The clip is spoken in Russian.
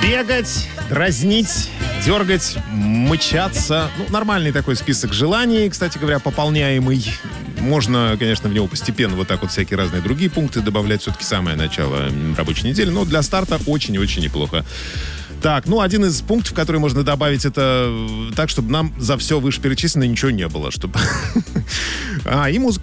Бегать, дразнить, дергать, мычаться. Ну, нормальный такой список желаний, кстати говоря, пополняемый. Можно, конечно, в него постепенно вот так вот всякие разные другие пункты добавлять. Все-таки самое начало рабочей недели. Но для старта очень-очень неплохо. Так, ну, один из пунктов, который можно добавить, это так, чтобы нам за все вышеперечисленное ничего не было. Чтобы... И музыку